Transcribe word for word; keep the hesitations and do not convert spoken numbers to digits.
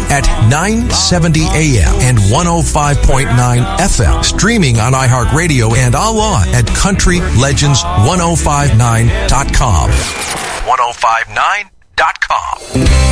at nine seventy A M and one oh five point nine F M. Streaming on iHeartRadio and online at country legends ten fifty-nine dot com. ten fifty-nine dot com.